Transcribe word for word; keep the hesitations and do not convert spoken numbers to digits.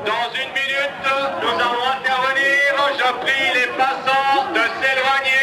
Dans une minute, nous allons intervenir. Je prie les passants de s'éloigner.